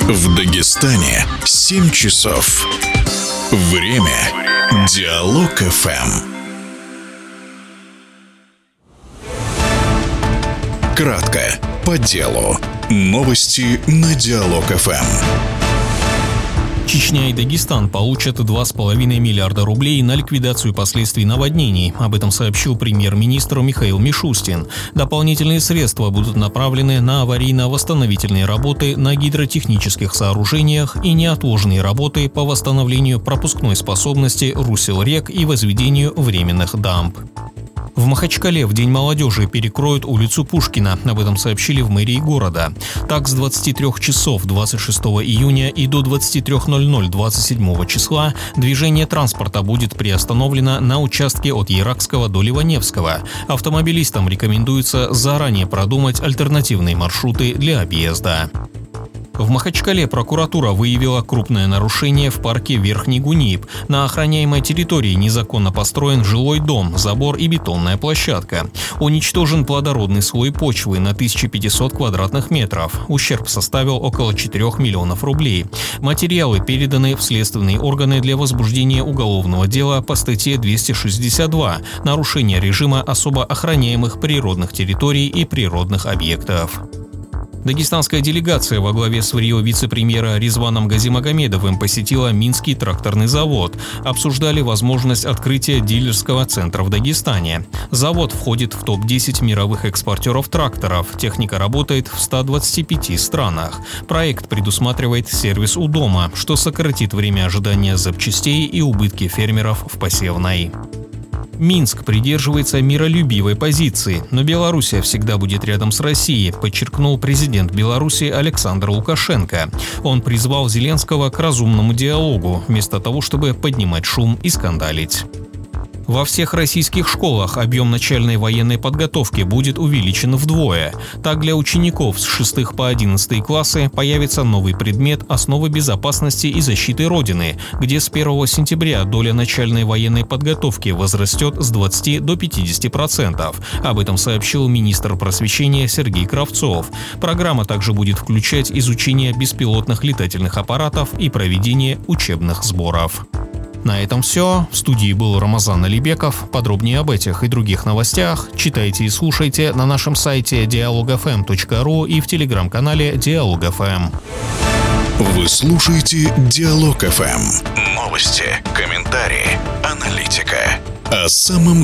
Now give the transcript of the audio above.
В Дагестане 7 часов. Время Диалог ФМ. Кратко, по делу. Новости на Диалог ФМ. Чечня и Дагестан получат 2,5 миллиарда рублей на ликвидацию последствий наводнений. Об этом сообщил премьер-министр Михаил Мишустин. Дополнительные средства будут направлены на аварийно-восстановительные работы на гидротехнических сооружениях и неотложные работы по восстановлению пропускной способности русел рек и возведению временных дамб. В Махачкале в День молодежи перекроют улицу Пушкина. Об этом сообщили в мэрии города. Так, с 23 часов 26 июня и до 23:00 27 числа движение транспорта будет приостановлено на участке от Еракского до Ливаневского. Автомобилистам рекомендуется заранее продумать альтернативные маршруты для объезда. В Махачкале прокуратура выявила крупное нарушение в парке Верхний Гунип. На охраняемой территории незаконно построен жилой дом, забор и бетонная площадка. Уничтожен плодородный слой почвы на 1500 квадратных метров. Ущерб составил около 4 миллионов рублей. Материалы переданы в следственные органы для возбуждения уголовного дела по статье 262 «Нарушение режима особо охраняемых природных территорий и природных объектов». Дагестанская делегация во главе своего вице-премьера Резваном Газимагомедовым посетила Минский тракторный завод. Обсуждали возможность открытия дилерского центра в Дагестане. Завод входит в топ-10 мировых экспортеров тракторов. Техника работает в 125 странах. Проект предусматривает сервис у дома, что сократит время ожидания запчастей и убытки фермеров в посевной. Минск придерживается миролюбивой позиции, но Белоруссия всегда будет рядом с Россией, подчеркнул президент Беларуси Александр Лукашенко. Он призвал Зеленского к разумному диалогу, вместо того, чтобы поднимать шум и скандалить. Во всех российских школах объем начальной военной подготовки будет увеличен вдвое. Так, для учеников с 6 по 11 классы появится новый предмет «Основы безопасности и защиты Родины», где с 1 сентября доля начальной военной подготовки возрастет с 20 до 50%. Об этом сообщил министр просвещения Сергей Кравцов. Программа также будет включать изучение беспилотных летательных аппаратов и проведение учебных сборов. На этом все. В студии был Рамазан Алибеков. Подробнее об этих и других новостях читайте и слушайте на нашем сайте dialogfm.ru и в телеграм-канале Диалог ФМ. Вы слушаете Диалог ФМ. Новости, комментарии, аналитика. О самом